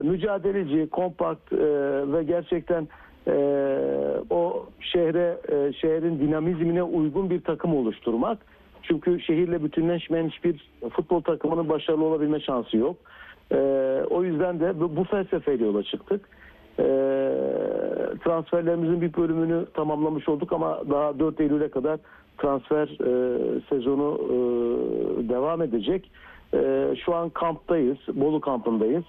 mücadeleci, kompakt ve gerçekten o şehrin dinamizmine uygun bir takım oluşturmak. Çünkü şehirle bütünleşmeyen hiçbir futbol takımının başarılı olabilme şansı yok. O yüzden de bu felsefeyle yola çıktık. Transferlerimizin bir bölümünü tamamlamış olduk ama daha 4 Eylül'e kadar transfer sezonu devam edecek. Şu an kamptayız, Bolu kampındayız.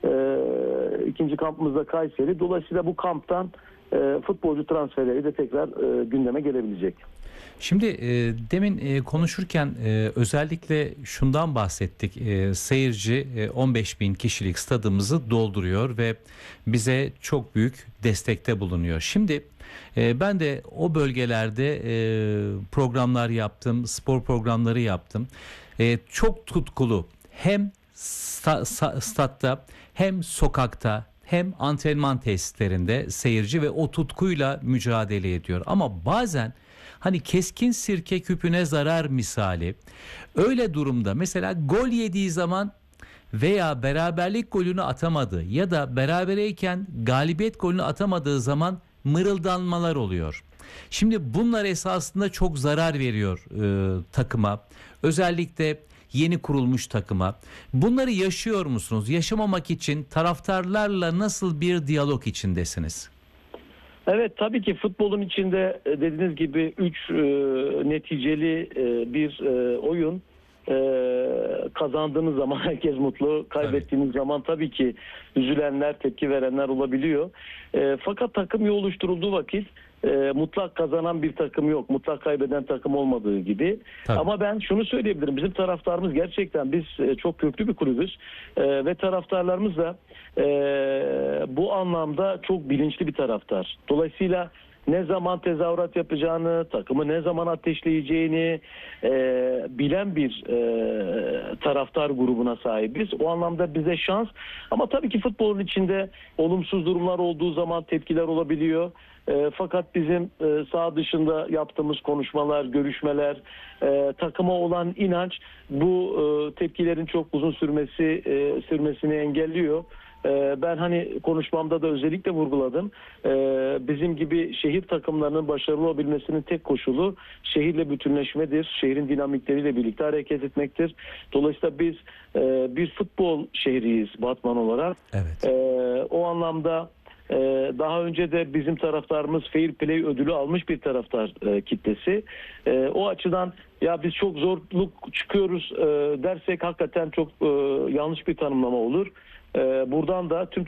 İkinci kampımız da Kayseri. Dolayısıyla bu kamptan futbolcu transferleri de tekrar gündeme gelebilecek. Şimdi demin konuşurken özellikle şundan bahsettik. Seyirci 15 bin kişilik stadımızı dolduruyor ve bize çok büyük destekte bulunuyor. Şimdi ben de o bölgelerde programlar yaptım, spor programları yaptım. Çok tutkulu hem statta hem sokakta hem antrenman tesislerinde seyirci ve o tutkuyla mücadele ediyor. Ama bazen hani keskin sirke küpüne zarar misali öyle durumda mesela gol yediği zaman veya beraberlik golünü atamadı ya da berabereyken galibiyet golünü atamadığı zaman mırıldanmalar oluyor. Şimdi bunlar esasında çok zarar veriyor takıma. Özellikle yeni kurulmuş takıma. Bunları yaşıyor musunuz? Yaşamamak için taraftarlarla nasıl bir diyalog içindesiniz? Evet, tabii ki futbolun içinde dediğiniz gibi 3 neticeli bir oyun. Kazandığınız zaman herkes mutlu, kaybettiğiniz zaman tabii ki üzülenler, tepki verenler olabiliyor. Fakat takım iyi oluşturulduğu vakit mutlak kazanan bir takım yok. Mutlak kaybeden takım olmadığı gibi. Tabii. Ama ben şunu söyleyebilirim. Bizim taraftarımız gerçekten biz çok köklü bir kulübüz. Ve taraftarlarımız da bu anlamda çok bilinçli bir taraftar. Dolayısıyla ne zaman tezahürat yapacağını, takımı ne zaman ateşleyeceğini bilen bir taraftar grubuna sahibiz. O anlamda bize şans. Ama tabii ki futbolun içinde olumsuz durumlar olduğu zaman tepkiler olabiliyor. Fakat bizim saha dışında yaptığımız konuşmalar, görüşmeler, takıma olan inanç bu tepkilerin çok uzun sürmesini engelliyor. Ben hani konuşmamda da özellikle vurguladım. Bizim gibi şehir takımlarının başarılı olabilmesinin tek koşulu şehirle bütünleşmedir. Şehrin dinamikleriyle birlikte hareket etmektir. Dolayısıyla biz bir futbol şehriyiz Batman olarak. Evet. O anlamda daha önce de bizim taraftarımız Fair Play ödülü almış bir taraftar kitlesi. O açıdan ya biz çok zorluk çıkıyoruz dersek hakikaten çok yanlış bir tanımlama olur. Buradan da tüm